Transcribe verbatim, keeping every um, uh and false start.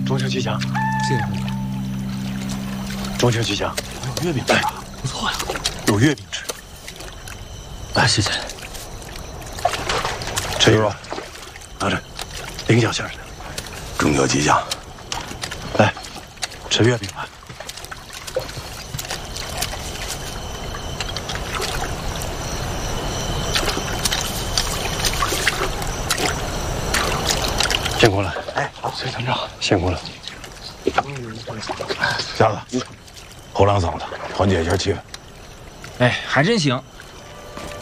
中秋吉祥， 谢谢公子。 中秋吉祥， 有月饼吃啊，不错呀， 有月饼吃。来，谢谢。吃一个，拿着，菱角馅的。 中秋吉祥。 来，吃月饼吧。辛苦了。 哎，好，随团长， 辛苦了。 瞎子，后两嗓子，缓解一下气氛。 哎，还真行。